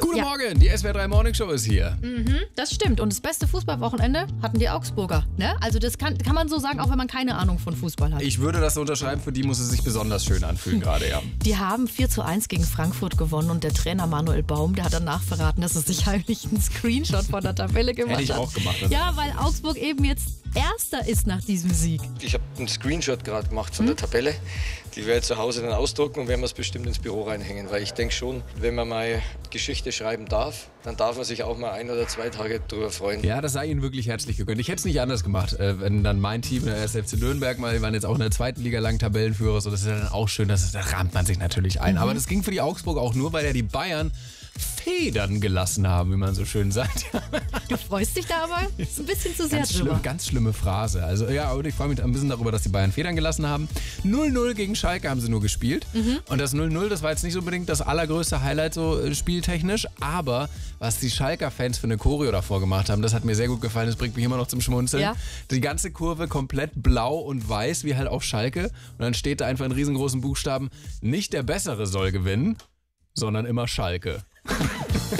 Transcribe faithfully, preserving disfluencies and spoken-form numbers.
Guten Ja. Morgen, die S W R drei Morning Show ist hier. Mhm, das stimmt. Und das beste Fußballwochenende hatten die Augsburger. Ne? Also das kann, kann man so sagen, auch wenn man keine Ahnung von Fußball hat. Ich würde das so unterschreiben, für die muss es sich besonders schön anfühlen gerade, ja. Die haben vier zu eins gegen Frankfurt gewonnen und der Trainer Manuel Baum, der hat danach verraten, dass er sich heimlich einen Screenshot von der Tabelle gemacht Hätte ich hat. auch gemacht. Ja, weil Augsburg eben jetzt Erster ist nach diesem Sieg. Ich habe einen Screenshot gerade gemacht von der Tabelle. Die werde ich zu Hause dann ausdrucken und werden wir es bestimmt ins Büro reinhängen. Weil ich denke schon, wenn man mal Geschichte schreiben darf, dann darf man sich auch mal ein oder zwei Tage drüber freuen. Ja, das sei Ihnen wirklich herzlich gegönnt. Ich hätte es nicht anders gemacht, äh, wenn dann mein Team, der erste F C Nürnberg, mal, die waren jetzt auch in der zweiten Liga lang Tabellenführer, so das ist ja dann auch schön, das, da rahmt man sich natürlich ein. Aber das ging für die Augsburg auch nur, weil ja die Bayern Federn gelassen haben, wie man so schön sagt. Du freust dich da aber ein bisschen zu sehr Ganz drüber. schlimm, ganz schlimme Phrase. Also ja, und ich freue mich ein bisschen darüber, dass die Bayern Federn gelassen haben. null null gegen Schalke haben sie nur gespielt. Und das null null, das war jetzt nicht unbedingt das allergrößte Highlight so äh, spieltechnisch, aber was die Schalker-Fans für eine Choreo davor gemacht haben, das hat mir sehr gut gefallen. Das bringt mich immer noch zum Schmunzeln. Ja. Die ganze Kurve komplett blau und weiß, wie halt auf Schalke. Und dann steht da einfach in riesengroßen Buchstaben, nicht der Bessere soll gewinnen, sondern immer Schalke.